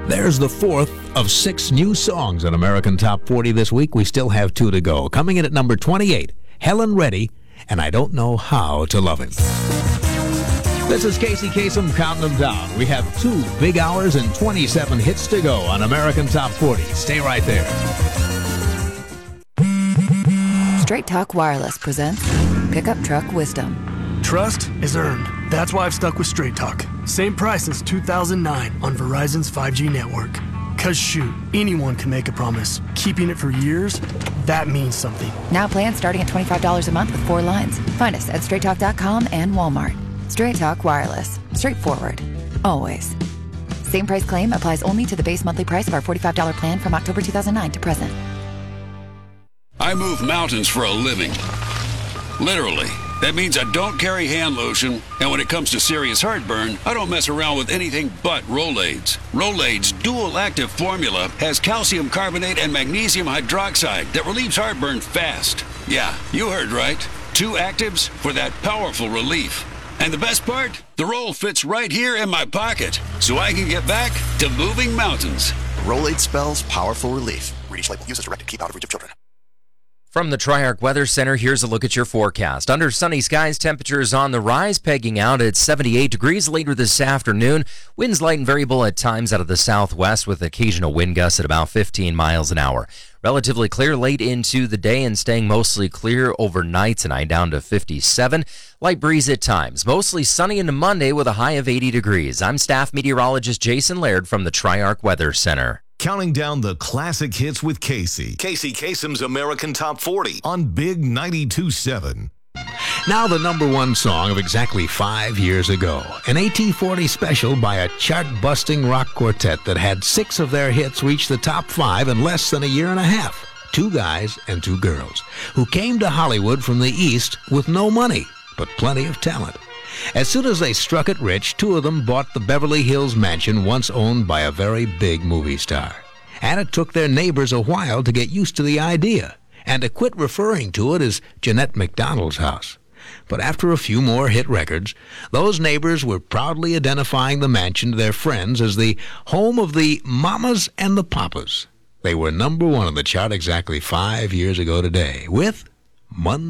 There's the fourth of 6 new songs on American Top 40 this week. We still have 2 to go. Coming in at number 28, Helen Reddy, and I Don't Know How to Love Him. This is Casey Kasem counting them down. We have 2 big hours and 27 hits to go on American Top 40. Stay right there. Straight Talk Wireless presents Pickup Truck Wisdom. Trust is earned. That's why I've stuck with Straight Talk. Same price since 2009 on Verizon's 5G network. Cause shoot, anyone can make a promise. Keeping it for years, that means something. Now plans starting at $25 a month with 4 lines. Find us at straighttalk.com and Walmart. Straight Talk Wireless. Straightforward. Always. Same price claim applies only to the base monthly price of our $45 plan from October 2009 to present. I move mountains for a living. Literally. That means I don't carry hand lotion, and when it comes to serious heartburn, I don't mess around with anything but Rolaids. Rolaids' dual-active formula has calcium carbonate and magnesium hydroxide that relieves heartburn fast. Yeah, you heard right. 2 actives for that powerful relief. And the best part? The roll fits right here in my pocket, so I can get back to moving mountains. Rolaids spells powerful relief. Read each label. Use as directed. Keep out of reach of children. From the Triarch Weather Center, here's a look at your forecast. Under sunny skies, temperatures on the rise, pegging out at 78 degrees later this afternoon. Winds light and variable at times out of the southwest with occasional wind gusts at about 15 miles an hour. Relatively clear late into the day and staying mostly clear overnight tonight down to 57. Light breeze at times. Mostly sunny into Monday with a high of 80 degrees. I'm staff meteorologist Jason Laird from the Triarch Weather Center. Counting down the classic hits with Casey. Casey Kasem's American Top 40 on Big 92.7. Now the number 1 song of exactly 5 years ago. An AT40 special by a chart-busting rock quartet that had 6 of their hits reach the top 5 in less than a year and a half. 2 guys and 2 girls who came to Hollywood from the East with no money, but plenty of talent. As soon as they struck it rich, 2 of them bought the Beverly Hills mansion once owned by a very big movie star. And it took their neighbors a while to get used to the idea and to quit referring to it as Jeanette MacDonald's house. But after a few more hit records, those neighbors were proudly identifying the mansion to their friends as the home of the Mamas and the Papas. They were number 1 on the chart exactly 5 years ago today with Monday.